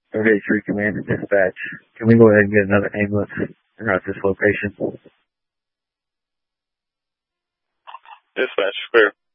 383 Command and Dispatch. Can we go ahead and get another ambulance at this location? Dispatch, clear.